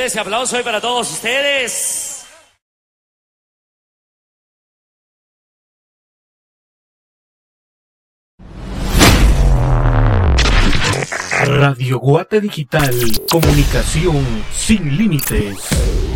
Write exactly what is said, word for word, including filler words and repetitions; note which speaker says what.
Speaker 1: fuerte ese aplauso hoy para todos ustedes.
Speaker 2: Radio Guate Digital, comunicación sin límites.